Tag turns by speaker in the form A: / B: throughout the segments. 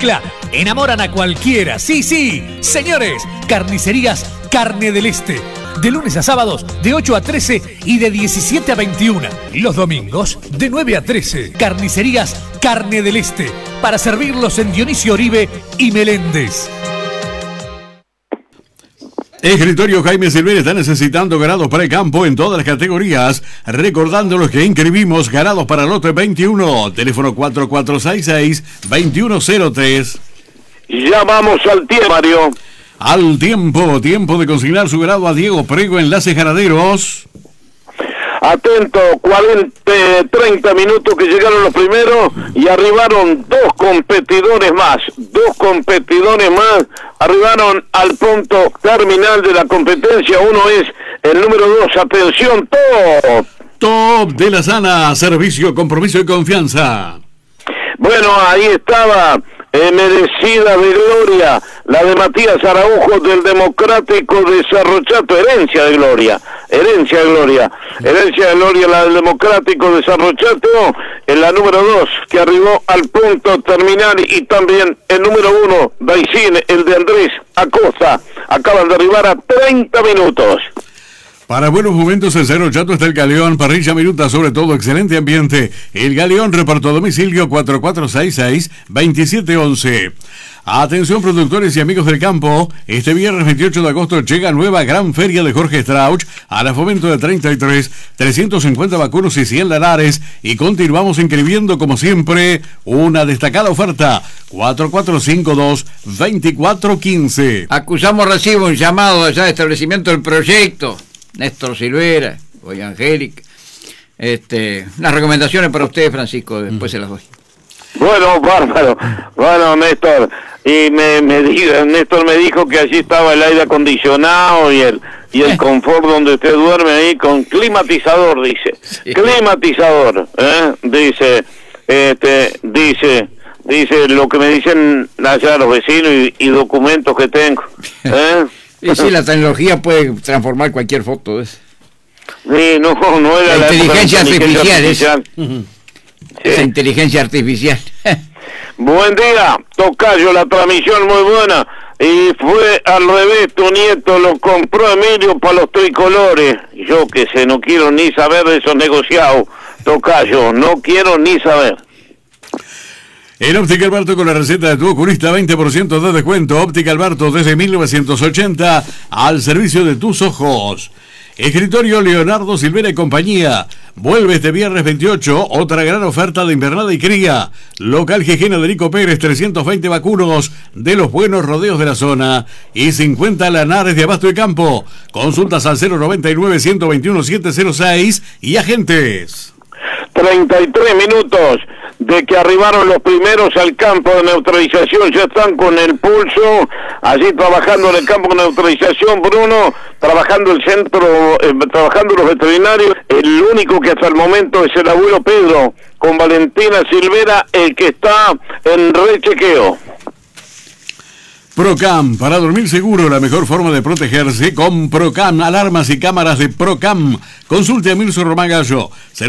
A: mezcla enamoran a cualquiera. Sí, señores, Carnicerías Carne del Este. De lunes a sábados, de 8 a 13 y de 17 a 21. Los domingos, de 9 a 13. Carnicerías Carne del Este. Para servirlos en Dionisio Oribe y Meléndez.
B: Escritorio Jaime Silvera está necesitando ganados para el campo en todas las categorías. Recordándolos que inscribimos ganados para el lote 21. Teléfono 4466-2103.
C: Ya vamos al tiempo, Mario.
B: Al tiempo de consignar su grado a Diego Prego, Enlaces Ganaderos.
C: Atento, 30 minutos que llegaron los primeros y arribaron dos competidores más arribaron al punto terminal de la competencia. Uno es el número 2, atención,
B: Top de la Sana, servicio, compromiso y confianza.
C: Bueno, ahí estaba merecida de gloria, la de Matías Araujo del Democrático de Cerro Chato, herencia de gloria, la del Democrático de Cerro Chato, en la número 2, que arribó al punto terminal, y también el número 1, Daisín, el de Andrés Acosta, acaban de arribar a 30 minutos.
B: Para buenos momentos en Cerro Chato está el Galeón, parrilla minuta, sobre todo excelente ambiente. El Galeón, reparto a domicilio 4466-2711. Atención productores y amigos del campo, este viernes 28 de agosto llega nueva gran feria de Jorge Strauch a la Fomento de 33, 350 vacunos y 100 lanares, y continuamos inscribiendo como siempre una destacada oferta, 4452-2415.
D: Acusamos recibo un llamado allá de establecimiento del proyecto. Néstor Silvera, oye Angélica, unas recomendaciones para ustedes, Francisco, después se las doy.
C: Bueno, bárbaro. Bueno, Néstor, y Néstor me dijo que allí estaba el aire acondicionado y el confort donde usted duerme ahí con climatizador, dice. Sí. Climatizador, dice lo que me dicen allá los vecinos y documentos que tengo,
D: Y sí, la tecnología puede transformar cualquier foto.
C: Sí, no era
D: la inteligencia artificial.
C: Sí.
D: Esa inteligencia artificial.
C: Buen día, tocayo, la transmisión muy buena. Y fue al revés, tu nieto lo compró Emilio para los tricolores. Yo que sé, no quiero ni saber de esos negociados, tocayo, no quiero ni saber.
B: En Óptica Alberto, con la receta de tu oculista, 20% de descuento. Óptica Alberto desde 1980 al servicio de tus ojos. Escritorio Leonardo Silvera y compañía. Vuelve este viernes 28, otra gran oferta de invernada y cría. Local GG Aderico Pérez, 320 vacunos de los buenos rodeos de la zona y 50 lanares de abasto de campo. Consultas al 099-121-706 y agentes.
C: 33 minutos de que arribaron los primeros al campo de neutralización, ya están con el pulso, allí trabajando en el campo de neutralización, Bruno, trabajando el centro, trabajando los veterinarios. El único que hasta el momento es el abuelo Pedro, con Valentina Silvera, el que está en rechequeo.
B: Procam, para dormir seguro, la mejor forma de protegerse con Procam, alarmas y cámaras de Procam. Consulte a Milso Román Gallo,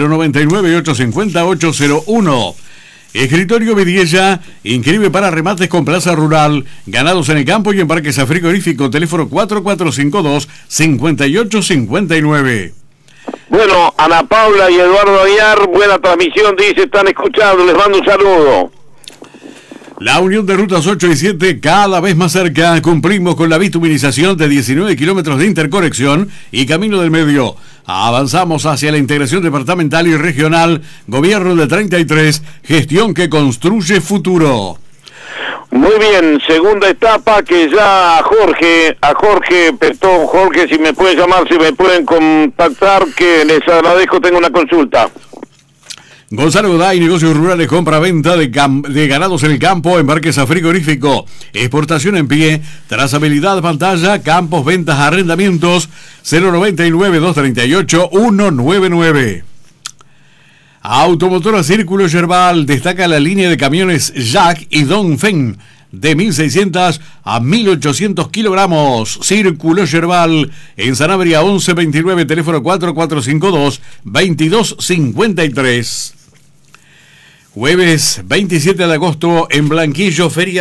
B: 099-850-801. Escritorio Vidiella, inscribe para remates con Plaza Rural, ganados en el campo y en parques a frigorífico, teléfono 4452-5859.
C: Bueno, Ana Paula y Eduardo Aguiar, buena transmisión, dice, están escuchando, les mando un saludo.
B: La unión de rutas 8 y 7 cada vez más cerca. Cumplimos con la bituminización de 19 kilómetros de interconexión y camino del medio. Avanzamos hacia la integración departamental y regional. Gobierno de 33, gestión que construye futuro.
C: Muy bien, segunda etapa que ya a Jorge Petón, Jorge, si me pueden llamar, si me pueden contactar, que les agradezco, tengo una consulta.
B: Gonzalo Goday, negocios rurales, compra-venta de ganados en el campo, embarques a frigorífico, exportación en pie, trazabilidad pantalla, campos, ventas, arrendamientos, 099-238-199. Automotora Círculo Yerbal destaca la línea de camiones Jack y Dongfeng de 1.600 a 1.800 kilogramos. Círculo Yerbal en Sanabria 1129, teléfono 4452-2253. Jueves 27 de agosto en Blanquillo, Feria